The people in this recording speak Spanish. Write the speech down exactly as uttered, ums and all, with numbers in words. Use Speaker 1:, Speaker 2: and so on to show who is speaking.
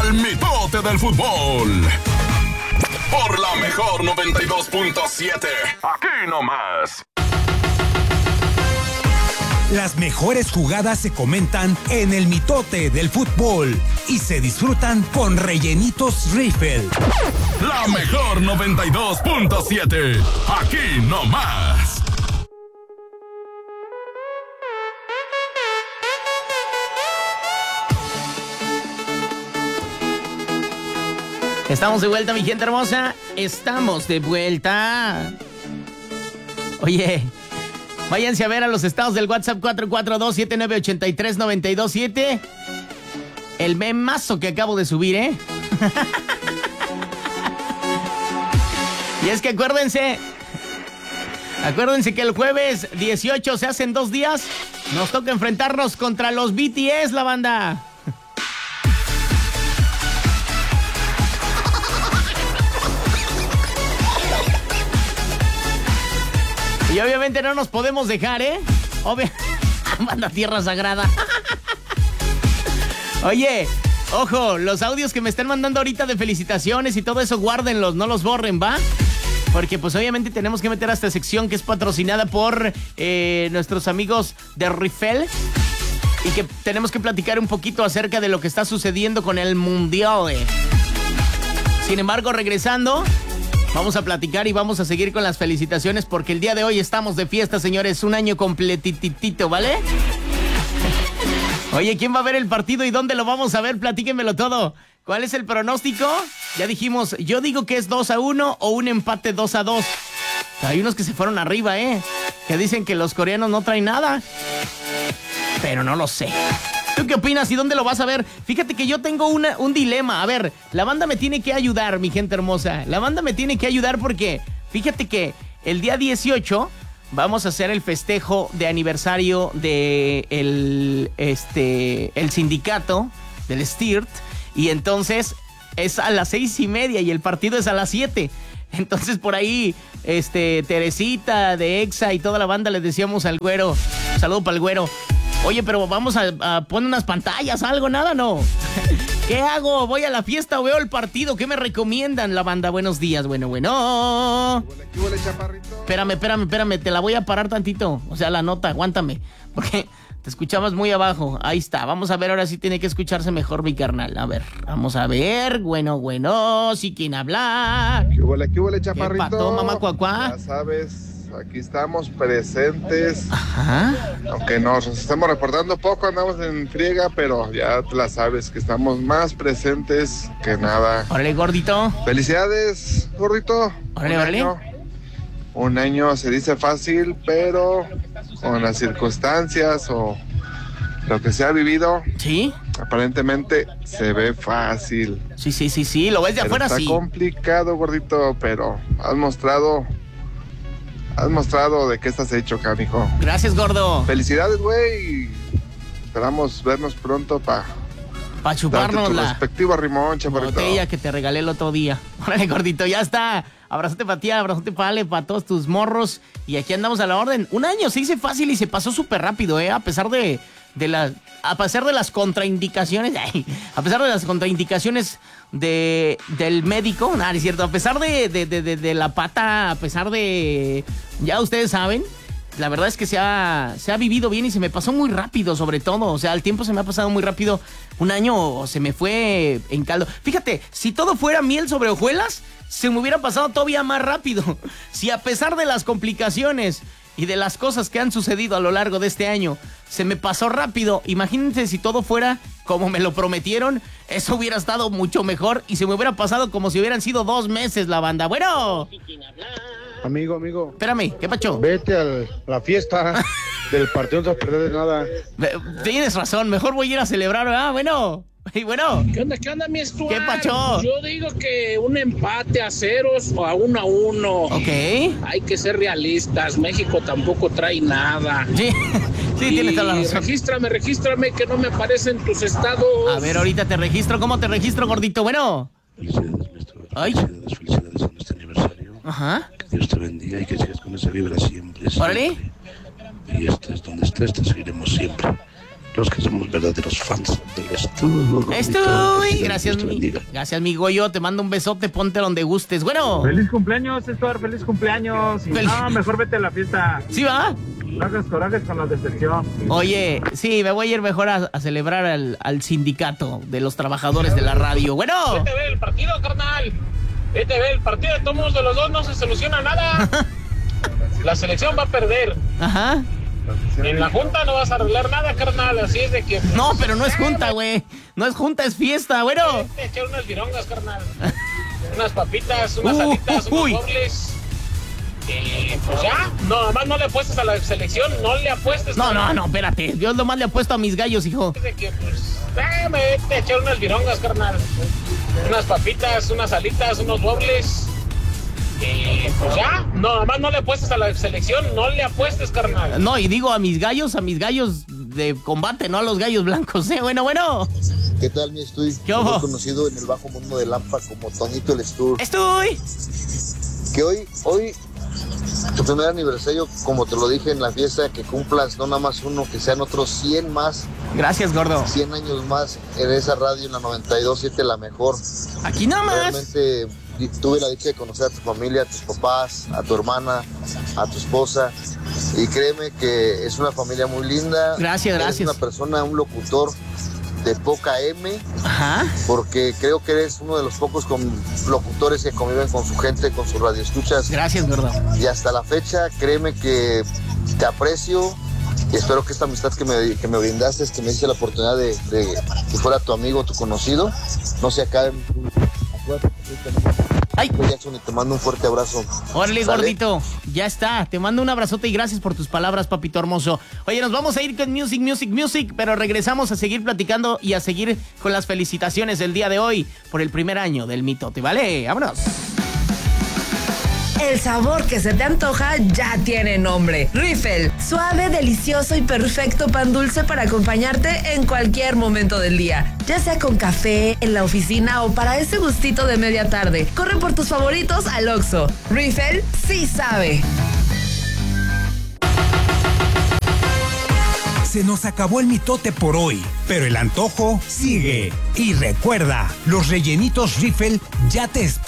Speaker 1: El mitote del fútbol. Por la mejor noventa y dos punto siete. Aquí nomás.
Speaker 2: Las mejores jugadas se comentan en el mitote del fútbol y se disfrutan con Rellenitos Riffle.
Speaker 1: La mejor noventa y dos punto siete. Aquí nomás.
Speaker 3: Estamos de vuelta, mi gente hermosa. Estamos de vuelta. Oye, váyanse a ver a los estados del WhatsApp cuatro cuatro dos, siete nueve ocho tres, nueve dos siete. El memazo que acabo de subir, ¿eh? Y es que acuérdense, acuérdense que el jueves dieciocho, se hacen dos días, nos toca enfrentarnos contra los B T S, la banda. Y obviamente no nos podemos dejar, ¿eh? Obvio. Manda tierra sagrada. Oye, ojo, los audios que me están mandando ahorita de felicitaciones y todo eso, guárdenlos, no los borren, ¿va? Porque pues obviamente tenemos que meter a esta sección que es patrocinada por eh, nuestros amigos de Riffle. Y que tenemos que platicar un poquito acerca de lo que está sucediendo con el Mundial. eh. Sin embargo, regresando, vamos a platicar y vamos a seguir con las felicitaciones porque el día de hoy estamos de fiesta, señores. Un año completitito, ¿vale? Oye, ¿quién va a ver el partido y dónde lo vamos a ver? Platíquenmelo todo. ¿Cuál es el pronóstico? Ya dijimos, yo digo que es dos a uno o un empate dos a dos. Hay unos que se fueron arriba, ¿eh? Que dicen que los coreanos no traen nada. Pero no lo sé. ¿Tú qué opinas y dónde lo vas a ver? Fíjate que yo tengo una, un dilema. A ver, la banda me tiene que ayudar, mi gente hermosa. La banda me tiene que ayudar porque fíjate que el día dieciocho vamos a hacer el festejo de aniversario de el, este, el sindicato del S T I R T. Y entonces es a las seis y media y el partido es a las siete. Entonces por ahí, este, Teresita de Exa y toda la banda les decíamos al güero. Saludo para el güero. Oye, pero vamos a, a poner unas pantallas, algo, nada, ¿no? ¿Qué hago? ¿Voy a la fiesta o veo el partido? ¿Qué me recomiendan, la banda? Buenos días, bueno, bueno.
Speaker 4: ¿Qué huele, chaparrito?
Speaker 3: Espérame, espérame, espérame, te la voy a parar tantito. O sea, la nota, aguántame. Porque te escuchabas muy abajo. Ahí está, vamos a ver, ahora sí tiene que escucharse mejor mi carnal. A ver, vamos a ver, bueno, bueno, sí, ¿quién habla?
Speaker 4: ¿Qué huele, qué huele, chaparrito?
Speaker 3: ¿Qué pató, mamá cuacuá?
Speaker 4: Ya sabes, aquí estamos presentes.
Speaker 3: Ajá.
Speaker 4: Aunque nos estemos reportando poco, andamos en friega, pero ya te la sabes que estamos más presentes que nada.
Speaker 3: Órale, gordito.
Speaker 4: Felicidades, gordito.
Speaker 3: Órale,
Speaker 4: un
Speaker 3: órale.
Speaker 4: Año, un año se dice fácil, pero con las circunstancias o lo que se ha vivido,
Speaker 3: ¿Sí?
Speaker 4: aparentemente se ve fácil.
Speaker 3: Sí, sí, sí, sí, lo ves de
Speaker 4: Pero
Speaker 3: afuera,
Speaker 4: está
Speaker 3: sí.
Speaker 4: complicado, gordito, pero has mostrado, has mostrado de qué estás hecho, canijo.
Speaker 3: Gracias, gordo.
Speaker 4: Felicidades, güey. Esperamos vernos pronto para
Speaker 3: Pa' chuparnos
Speaker 4: tu
Speaker 3: la
Speaker 4: respectivo rimón, chaparrito.
Speaker 3: botella que te regalé el otro día. Órale, gordito, ya está. Abrazote para ti, abrazote para Ale, para todos tus morros. Y aquí andamos a la orden. Un año se hizo fácil y se pasó súper rápido, ¿eh? A pesar de, de las... A pesar de las contraindicaciones... Ay, a pesar de las contraindicaciones de, del médico... Nada, es cierto. A pesar de, de, de, de, de la pata, a pesar de... Ya ustedes saben... La verdad es que se ha, se ha vivido bien y se me pasó muy rápido, sobre todo. O sea, el tiempo se me ha pasado muy rápido. Un año se me fue en caldo. Fíjate, si todo fuera miel sobre hojuelas, se me hubiera pasado todavía más rápido. Si a pesar de las complicaciones y de las cosas que han sucedido a lo largo de este año, se me pasó rápido. Imagínense si todo fuera como me lo prometieron, eso hubiera estado mucho mejor y se me hubiera pasado como si hubieran sido dos meses la banda. Bueno...
Speaker 5: Amigo, amigo.
Speaker 3: Espérame, ¿qué pacho?
Speaker 5: Vete a la fiesta del partido, no te vas a perder de nada.
Speaker 3: Tienes razón, mejor voy a ir a celebrar, ¿verdad? Bueno, y bueno.
Speaker 6: ¿Qué onda, qué onda, mi Stuart?
Speaker 3: ¿Qué pacho?
Speaker 6: Yo digo que un empate a ceros o a uno a uno.
Speaker 3: Ok.
Speaker 6: Hay que ser realistas, México tampoco trae nada.
Speaker 3: Sí, sí, tienes toda la razón.
Speaker 6: Regístrame, regístrame, que no me aparecen tus estados.
Speaker 3: A ver, ahorita te registro. ¿Cómo te registro, gordito? Bueno.
Speaker 7: Felicidades, maestro.
Speaker 3: Ay.
Speaker 7: Felicidades, felicidades en este aniversario.
Speaker 3: Ajá.
Speaker 7: Que Dios te bendiga y que sigas con esa vibra siempre. siempre.
Speaker 3: Órale.
Speaker 7: Y estés donde estés, te seguiremos siempre. los que somos verdaderos fans del estudio.
Speaker 3: Estoy, gracias mi, gracias mi Goyo, te mando un besote, ponte donde gustes. Bueno.
Speaker 8: Feliz cumpleaños, Héctor, feliz cumpleaños. Y
Speaker 3: Fel-
Speaker 8: no, mejor vete a la fiesta.
Speaker 3: ¿Sí va?
Speaker 8: No hagas corajes con la decepción.
Speaker 3: Oye, sí, me voy a ir mejor a, a celebrar al, al sindicato de los trabajadores de la radio. Bueno.
Speaker 6: Vete a ver el partido, carnal. Vete a ver el partido. De todos de los dos no se soluciona nada. La selección va a perder.
Speaker 3: Ajá.
Speaker 6: En la junta no vas a arreglar nada, carnal. Así es de que...
Speaker 3: No, pero no es junta, güey. No es junta, es fiesta, bueno.
Speaker 6: Vete a echar unas virongas, carnal. Unas papitas, unas
Speaker 3: Uh,
Speaker 6: alitas,
Speaker 3: uh, uy.
Speaker 6: unos dobles. Y pues ya, no, nomás no le apuestes a la selección, no le apuestes.
Speaker 3: No,
Speaker 6: carnal.
Speaker 3: no, no, espérate. Yo nomás le apuesto a mis gallos, hijo.
Speaker 6: Es de que pues, eh, vete a echar unas virongas, carnal. Unas papitas, unas alitas, unos dobles. Y pues ya, no, nomás no le apuestes a la selección, no le apuestes, carnal.
Speaker 3: No, y digo a mis gallos, a mis gallos de combate, no a los gallos blancos, ¿eh? Bueno, bueno.
Speaker 9: ¿Qué tal, mi Estoy?
Speaker 3: ¿Qué hubo?
Speaker 9: Muy conocido en el bajo mundo de Lampa como Toñito el Stur.
Speaker 3: Estoy.
Speaker 9: Que hoy, hoy, tu primer aniversario, como te lo dije en la fiesta, que cumplas no nada más uno, que sean otros cien más.
Speaker 3: Gracias, gordo.
Speaker 9: cien años más en esa radio, en la noventa y dos punto siete, la mejor.
Speaker 3: Aquí nada más.
Speaker 9: Realmente tuve la dicha de conocer a tu familia, a tus papás, a tu hermana, a tu esposa. Y créeme que es una familia muy linda.
Speaker 3: Gracias, gracias.
Speaker 9: Eres una persona, un locutor de poca M.
Speaker 3: Ajá.
Speaker 9: Porque creo que eres uno de los pocos con locutores que conviven con su gente, con sus radioescuchas.
Speaker 3: Gracias, gordo.
Speaker 9: Y hasta la fecha, créeme que te aprecio y espero que esta amistad que me, que me brindaste, que me hice la oportunidad de, de que fuera tu amigo, tu conocido, no se acabe.
Speaker 3: Ay.
Speaker 9: Jackson, y te mando un fuerte abrazo.
Speaker 3: Órale,
Speaker 9: ¿Sale?
Speaker 3: gordito. Ya está. Te mando un abrazote y gracias por tus palabras, papito hermoso. Oye, nos vamos a ir con Music, Music, Music, pero regresamos a seguir platicando y a seguir con las felicitaciones del día de hoy por el primer año del mitote, ¿vale? ¡Vámonos!
Speaker 10: El sabor que se te antoja ya tiene nombre. Riffle, suave, delicioso y perfecto pan dulce para acompañarte en cualquier momento del día. Ya sea con café, en la oficina o para ese gustito de media tarde. Corre por tus favoritos al Oxxo. Riffle sí sabe.
Speaker 2: Se nos acabó el mitote por hoy, pero el antojo sigue. Y recuerda, los rellenitos Riffle ya te esperan.